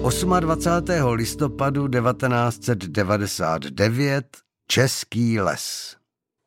28. listopadu 1999 Český les.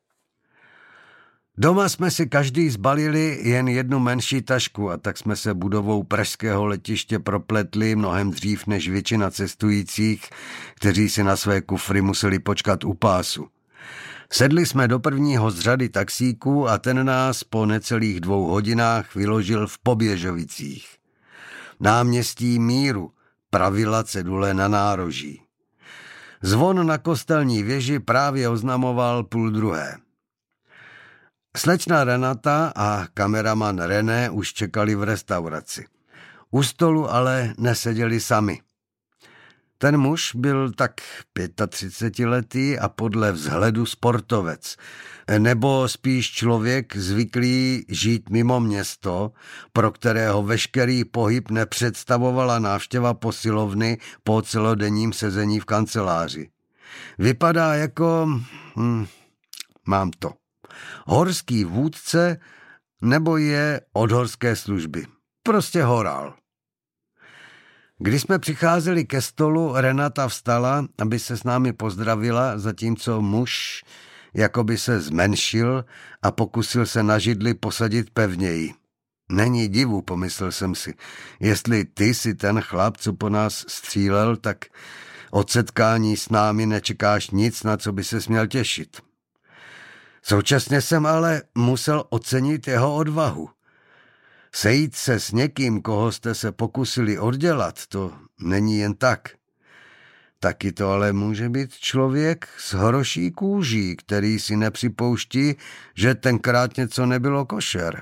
Doma jsme si každý zbalili jen jednu menší tašku a tak jsme se budovou pražského letiště propletli mnohem dřív než většina cestujících, kteří si na své kufry museli počkat u pásu. Sedli jsme do prvního z řady taxíků a ten nás po necelých 2 hodinách vyložil v Poběžovicích. Náměstí Míru, pravila cedule na nároží. Zvon na kostelní věži právě oznamoval 12:30. Slečna Renata a kameraman René už čekali v restauraci. U stolu ale neseděli sami. Ten muž byl tak 35letý a podle vzhledu sportovec, nebo spíš člověk zvyklý žít mimo město, pro kterého veškerý pohyb nepředstavovala návštěva posilovny po celodenním sezení v kanceláři. Vypadá jako... mám to. Horský vůdce nebo je od horské služby. Prostě horál. Když jsme přicházeli ke stolu, Renata vstala, aby se s námi pozdravila, zatímco muž jakoby se zmenšil a pokusil se na židli posadit pevněji. Není divu, pomyslel jsem si. Jestli ty jsi ten chlap, co po nás střílel, tak od setkání s námi nečekáš nic, na co by ses měl těšit. Současně jsem ale musel ocenit jeho odvahu. Sejít se s někým, koho jste se pokusili oddělat, to není jen tak. Taky to ale může být člověk s horoší kůží, který si nepřipouští, že tenkrát něco nebylo košer.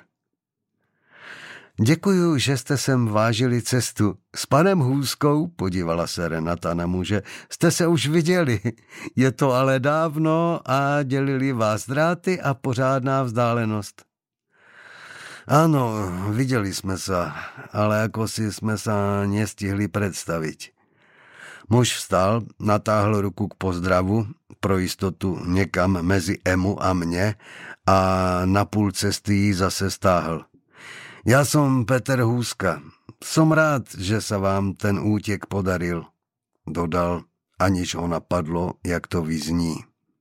Děkuju, že jste sem vážili cestu. S panem Hůzkou, podívala se Renata na muže, jste se už viděli. Je to ale dávno a dělili vás dráty a pořádná vzdálenost. Ano, viděli jsme se, ale jako si jsme se nestihli představit. Muž vstal, natáhl ruku k pozdravu, pro jistotu někam mezi Emu a mě a na půl cesty ji zase stáhl. Já jsem Petr Hůzka. Jsem rád, že se vám ten útěk podaril, dodal, aniž ho napadlo, jak to vyzní.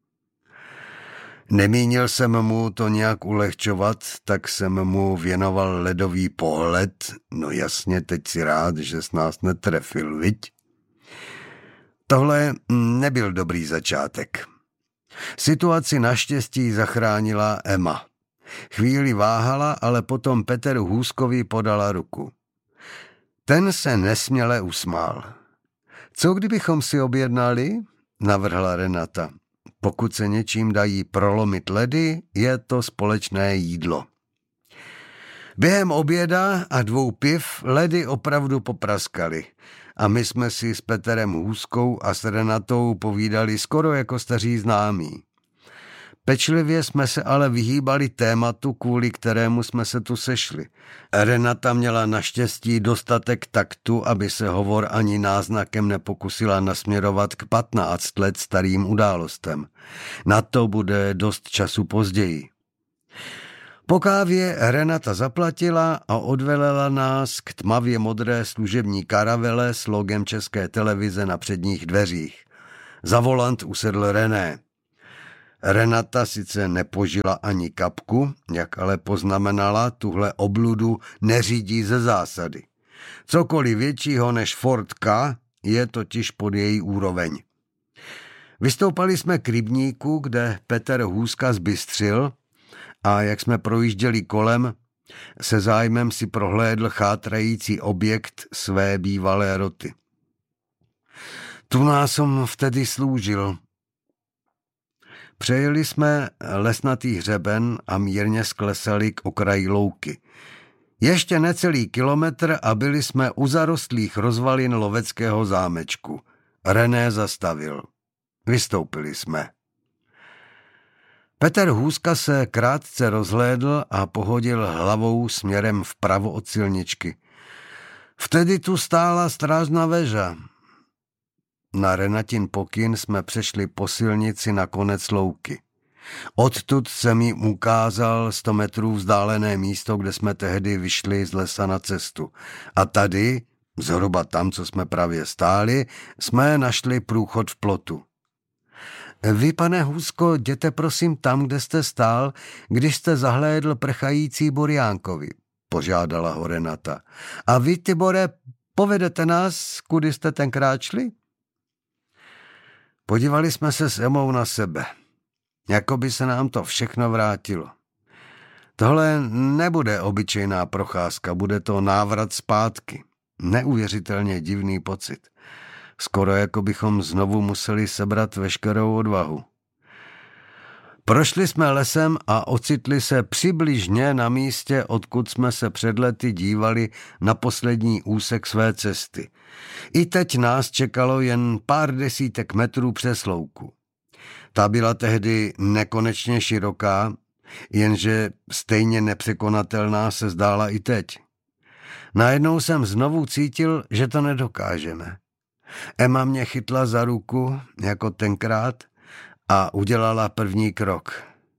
Nemínil jsem mu to nějak ulehčovat, tak jsem mu věnoval ledový pohled. No jasně, teď si rád, že s nás netrefil, viď? Tohle nebyl dobrý začátek. Situaci naštěstí zachránila Emma. Chvíli váhala, ale potom Petr Hůzkovi podala ruku. Ten se nesměle usmál. Co kdybychom si objednali? Navrhla Renata. Pokud se něčím dají prolomit ledy, je to společné jídlo. Během oběda a 2 piv ledy opravdu popraskaly a my jsme si s Petrem Hůzkou a s Renatou povídali skoro jako staří známí. Pečlivě jsme se ale vyhýbali tématu, kvůli kterému jsme se tu sešli. Renata měla naštěstí dostatek taktu, aby se hovor ani náznakem nepokusila nasměrovat k 15 let starým událostem. Na to bude dost času později. Po kávě Renata zaplatila a odvelela nás k tmavě modré služební karavele s logem České televize na předních dveřích. Za volant usedl René. Renata sice nepožila ani kapku, jak ale poznamenala, tuhle obludu neřídí ze zásady. Cokoliv většího než Ford K je totiž pod její úroveň. Vystoupali jsme k rybníku, kde Petr Hůzka zbystřil a jak jsme projížděli kolem, se zájmem si prohlédl chátrající objekt své bývalé roty. Tu nás jsem vtedy slúžil. Přejeli jsme lesnatý hřeben a mírně sklesali k okraji louky. Ještě necelý kilometr a byli jsme u zarostlých rozvalin loveckého zámečku. René zastavil. Vystoupili jsme. Petr Hůzka se krátce rozhlédl a pohodil hlavou směrem vpravo od silničky. Vtedy tu stála strážná věža. Na Renatin pokyn jsme přešli po silnici na konec louky. Odtud jsem jí ukázal 100 metrů vzdálené místo, kde jsme tehdy vyšli z lesa na cestu. A tady, Zhruba tam, co jsme právě stáli, jsme našli průchod v plotu. Vy, pane Hůzko, jděte prosím tam, kde jste stál, když jste zahlédl prchající Buriánkovi, požádala ho Renata. A vy, Tibore, povedete nás, kudy jste tenkrát šli? Podívali jsme se s Emou na sebe. Jako by se nám to všechno vrátilo. Tohle nebude obyčejná procházka, bude to návrat zpátky. Neuvěřitelně divný pocit. Skoro jako bychom znovu museli sebrat veškerou odvahu. Prošli jsme lesem a ocitli se přibližně na místě, odkud jsme se před lety dívali na poslední úsek své cesty. I teď nás čekalo jen pár desítek metrů přes louku. Ta byla tehdy nekonečně široká, jenže stejně nepřekonatelná se zdála i teď. Najednou jsem znovu cítil, že to nedokážeme. Emma mě chytla za ruku, jako tenkrát, a udělala první krok.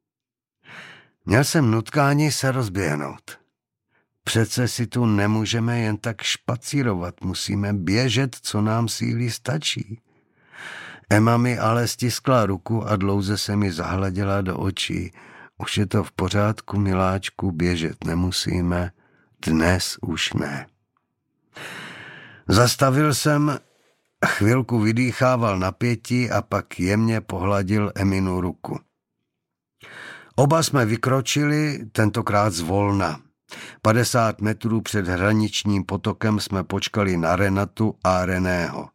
Měl jsem nutkání se rozběhnout. Přece si tu nemůžeme jen tak špacírovat, musíme běžet, co nám síly stačí. Emma mi ale stiskla ruku a dlouze se mi zahleděla do očí. Už je to v pořádku, miláčku, běžet nemusíme, dnes už ne. Zastavil jsem, chvilku vydýchával napětí a pak jemně pohladil Eminu ruku. Oba jsme vykročili, tentokrát zvolna. 50 metrů před hraničním potokem jsme počkali na Renatu a Reného.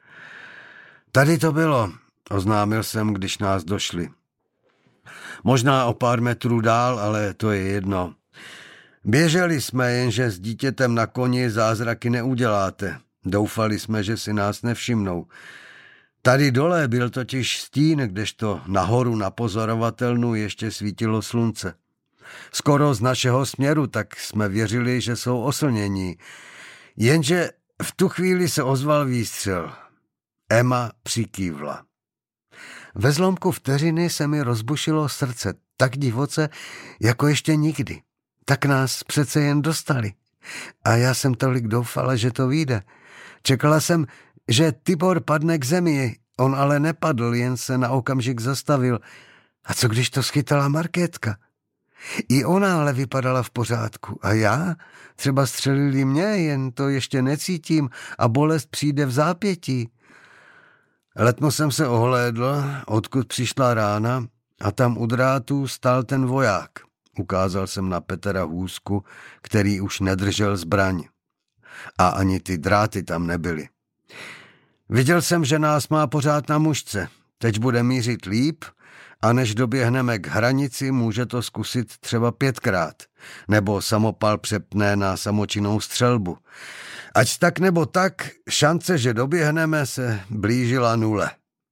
Tady to bylo, oznámil jsem, když nás došli. Možná o pár metrů dál, ale to je jedno. Běželi jsme, jenže s dítětem na koni zázraky neuděláte. Doufali jsme, že si nás nevšimnou. Tady dole byl totiž stín, kdežto nahoru na pozorovatelnu ještě svítilo slunce. Skoro z našeho směru, tak jsme věřili, že jsou oslnění. Jenže v tu chvíli se ozval výstřel. Emma přikývla. Ve zlomku vteřiny se mi rozbušilo srdce tak divoce, jako ještě nikdy. Tak nás přece jen dostali. A já jsem tolik doufala, že to vyjde. Čekala jsem, že Tibor padne k zemi, on ale nepadl, jen se na okamžik zastavil. A co když to schytala Markétka? I ona ale vypadala v pořádku. A já? Třeba střelili mě, jen to ještě necítím a bolest přijde v zápětí. Letmo jsem se ohlédl, odkud přišla rána, a tam u drátů stál ten voják. Ukázal jsem na Petra Hůzku, který už nedržel zbraň. A ani ty dráty tam nebyly. Viděl jsem, že nás má pořád na mušce. Teď bude mířit líp a než doběhneme k hranici, může to zkusit třeba 5krát. Nebo samopal přepne na samočinnou střelbu. Ať tak nebo tak, šance, že doběhneme, se blížila 0.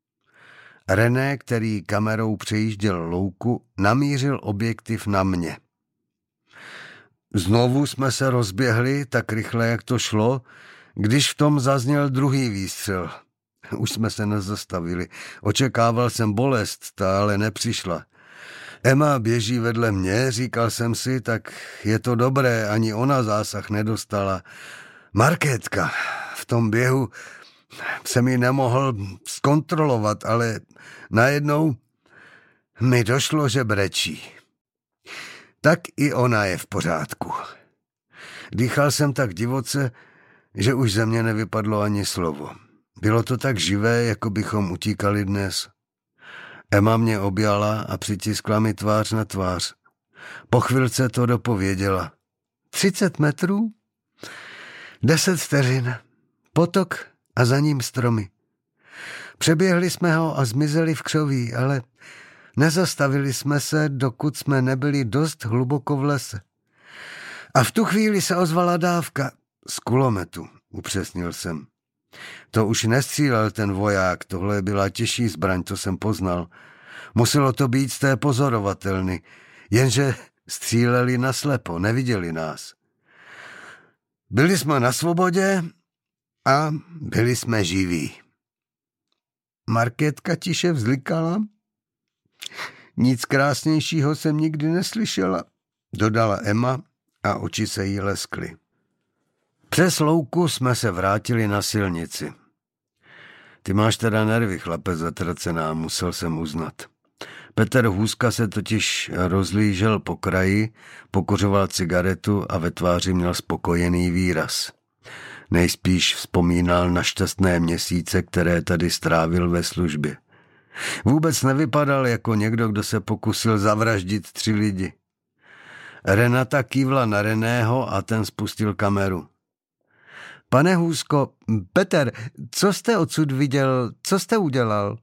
René, který kamerou přejížděl louku, namířil objektiv na mě. Znovu jsme se rozběhli tak rychle, jak to šlo, když v tom zazněl druhý výstřel. Už jsme se nezastavili. Očekával jsem bolest, ta ale nepřišla. Emma běží vedle mě, říkal jsem si, tak je to dobré, ani ona zásah nedostala. Markétka, v tom běhu se mi nemohl zkontrolovat, ale najednou mi došlo, že brečí. Tak i ona je v pořádku. Dýchal jsem tak divoce, že už ze mě nevypadlo ani slovo. Bylo to tak živé, jako bychom utíkali dnes. Emma mě objala a přitiskla mi tvář na tvář. Po chvilce to dopověděla. 30 metrů? 10 vteřin. Potok a za ním stromy. Přeběhli jsme ho a zmizeli v křoví, ale nezastavili jsme se, dokud jsme nebyli dost hluboko v lese. A v tu chvíli se ozvala dávka z kulometu, upřesnil jsem. To už nestřílel ten voják, tohle byla těžší zbraň, to jsem poznal. Muselo to být z té pozorovatelny, jenže stříleli naslepo, neviděli nás. Byli jsme na svobodě a byli jsme živí. Markétka tiše vzlikala. Nic krásnějšího jsem nikdy neslyšela, dodala Emma a oči se jí leskly. Přes louku jsme se vrátili na silnici. Ty máš teda nervy, chlape zatracená, musel jsem uznat. Petr Hůzka se totiž rozlížel po kraji, pokuřoval cigaretu a ve tváři měl spokojený výraz. Nejspíš vzpomínal na šťastné měsíce, které tady strávil ve službě. Vůbec nevypadal jako někdo, kdo se pokusil zavraždit 3 lidi. Renata kývla na Reného a ten spustil kameru. Pane Hůzko, Petr, co jste odsud viděl, co jste udělal?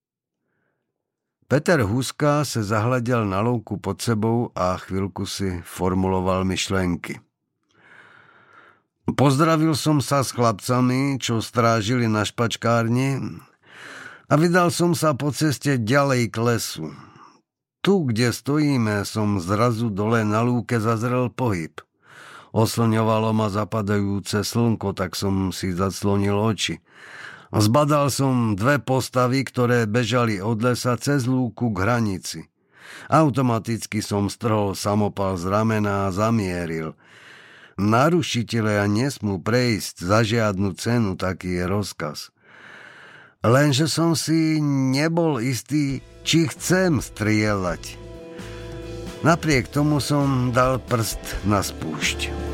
Petr Hůzka se zahleděl na louku pod sebou a chvilku si formuloval myšlenky. Pozdravil som sa s chlapcami, čo strážili na špačkárni a vydal som sa po ceste ďalej k lesu. Tu, kde stojíme, som zrazu dole na lúke zazrel pohyb. Oslňovalo ma zapadajúce slnko, tak som si zaclonil oči. Zbadal som 2 postavy, ktoré bežali od lesa cez lúku k hranici. Automaticky som strhol samopal z ramena a zamieril. Narušitelia nesmú prejsť za žiadnu cenu, taký je rozkaz. Lenže som si nebol istý, či chcem strieľať. Napriek tomu som dal prst na spúšť.